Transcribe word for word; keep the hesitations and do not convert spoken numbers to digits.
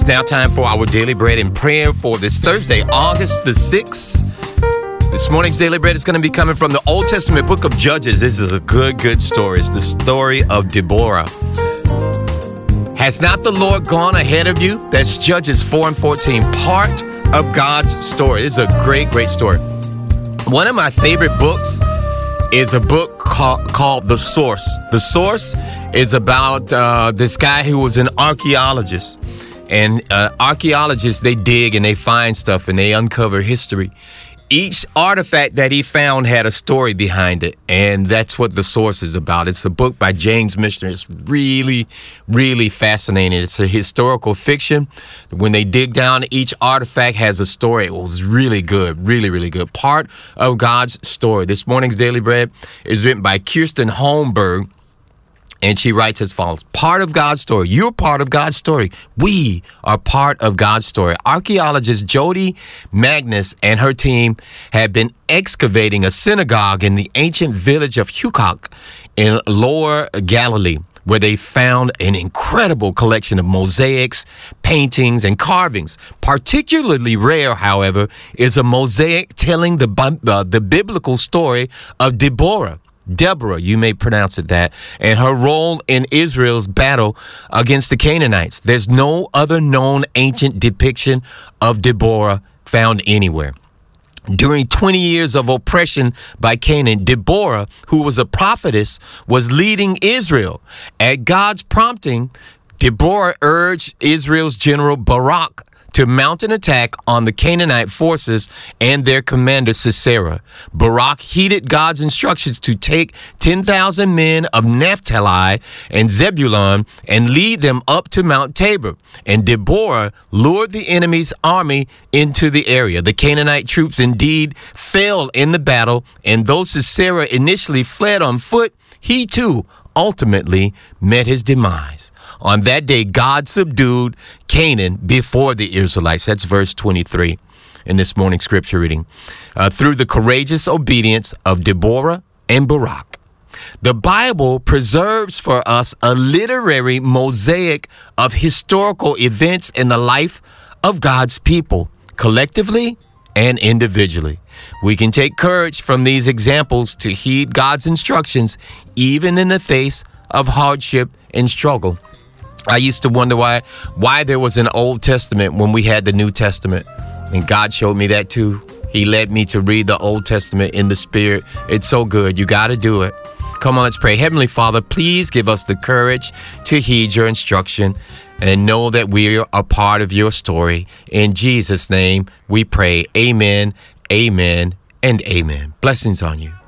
Now time for our Daily Bread and Prayer for this Thursday, August the sixth. This morning's Daily Bread is going to be coming from the Old Testament book of Judges. This is a good, good story. It's the story of Deborah. Has not the Lord gone ahead of you? That's Judges four and fourteen, part of God's story. This is a great, great story. One of my favorite books is a book called, called The Source. The Source is about uh, this guy who was an archaeologist. And uh, archaeologists, they dig and they find stuff and they uncover history. Each artifact that he found had a story behind it. And that's what The Source is about. It's a book by James Michener. It's really, really fascinating. It's a historical fiction. When they dig down, each artifact has a story. It was really good, really, really good. Part of God's story. This morning's Daily Bread is written by Kirsten Holmberg. And she writes as follows: part of God's story. You're part of God's story. We are part of God's story. Archaeologist Jody Magnus and her team have been excavating a synagogue in the ancient village of Huqaq in Lower Galilee, where they found an incredible collection of mosaics, paintings, and carvings. Particularly rare, however, is a mosaic telling the, uh, the biblical story of Deborah. Deborah, you may pronounce it that, and her role in Israel's battle against the Canaanites. There's no other known ancient depiction of Deborah found anywhere. During twenty years of oppression by Canaan, Deborah, who was a prophetess, was leading Israel. At God's prompting, Deborah urged Israel's general Barak to mount an attack on the Canaanite forces and their commander Sisera. Barak heeded God's instructions to take ten thousand men of Naphtali and Zebulun and lead them up to Mount Tabor. And Deborah lured the enemy's army into the area. The Canaanite troops indeed fell in the battle, and though Sisera initially fled on foot, he too ultimately met his demise. On that day, God subdued Canaan before the Israelites. That's verse twenty-three in this morning's scripture reading. Uh, through the courageous obedience of Deborah and Barak. The Bible preserves for us a literary mosaic of historical events in the life of God's people, collectively and individually. We can take courage from these examples to heed God's instructions, even in the face of hardship and struggle. I used to wonder why why there was an Old Testament when we had the New Testament. And God showed me that too. He led me to read the Old Testament in the Spirit. It's so good. You got to do it. Come on, let's pray. Heavenly Father, please give us the courage to heed your instruction and know that we are a part of your story. In Jesus' name we pray. Amen, amen, and amen. Blessings on you.